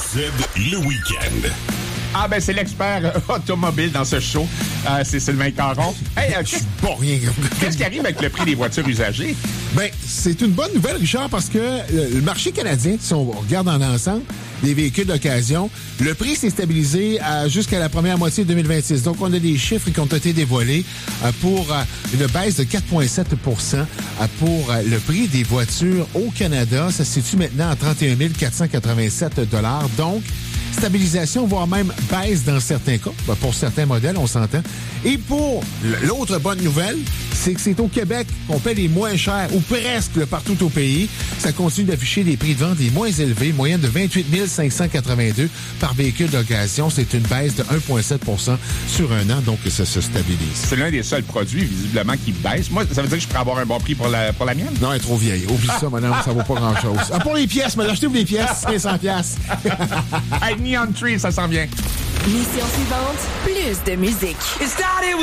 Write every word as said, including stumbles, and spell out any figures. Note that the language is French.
Z, le week-end. Ah ben c'est l'expert euh, automobile dans ce show. Euh, c'est Sylvain Caron. Hey, euh, Je suis pas rien. qu'est-ce qui arrive avec le prix des voitures usagées? Ben, c'est une bonne nouvelle, Richard, parce que euh, le marché canadien, si on regarde dans l'ensemble des véhicules d'occasion, le prix s'est stabilisé à, jusqu'à la première moitié de deux mille vingt-six. Donc, on a des chiffres qui ont été dévoilés euh, pour euh, une baisse de quatre virgule sept pour cent euh, pour euh, le prix des voitures au Canada. Ça se situe maintenant à trente et un mille quatre cent quatre-vingt-sept dollars. Donc, stabilisation, voire même baisse dans certains cas. Ben, pour certains modèles, on s'entend. Et pour l'autre bonne nouvelle, c'est que c'est au Québec qu'on paie les moins chers, ou presque là, partout au pays. Ça continue d'afficher des prix de vente les moins élevés, moyenne de vingt-huit mille cinq cent quatre-vingt-deux par véhicule d'occasion. C'est une baisse de un virgule sept pour cent sur un an, donc ça se stabilise. C'est l'un des seuls produits, visiblement, qui baisse. Moi, ça veut dire que je pourrais avoir un bon prix pour la, pour la mienne? Non, elle est trop vieille. Oublie ça, madame, ça vaut pas grand-chose. Ah, pour les pièces, mais achetez-vous des pièces, cinq cents piastres. Hey, Neon Tree, ça s'en vient. Mission suivante, plus de musique.